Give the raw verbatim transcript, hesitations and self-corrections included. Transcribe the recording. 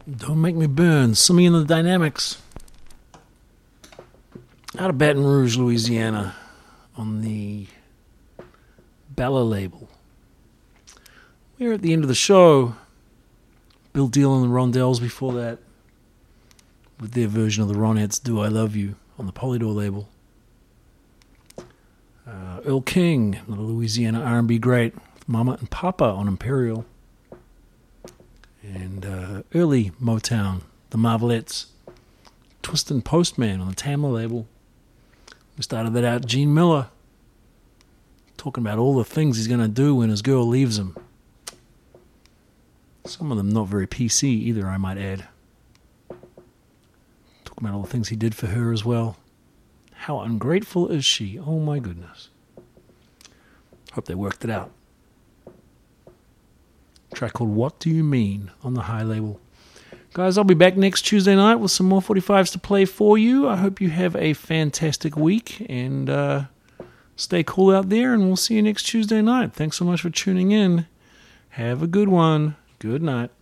Don't Make Me Burn, Simi and the Dynamics. Out of Baton Rouge, Louisiana, on the Bella label. We're at the end of the show. Bill Deal and the Rondells before that, with their version of the Ronettes' Do I Love You on the Polydor label. Uh, Earl King, the Louisiana R and B great, with Mama and Papa on Imperial. And uh, early Motown, the Marvelettes, Twistin' Postman on the Tamla label. We started that out, Gene Miller, talking about all the things he's going to do when his girl leaves him. Some of them not very P C either, I might add. Talking about all the things he did for her as well. How ungrateful is she? Oh my goodness. Hope they worked it out. A track called What Do You Mean on the High label. Guys, I'll be back next Tuesday night with some more forty-fives to play for you. I hope you have a fantastic week and uh, stay cool out there, and we'll see you next Tuesday night. Thanks so much for tuning in. Have a good one. Good night.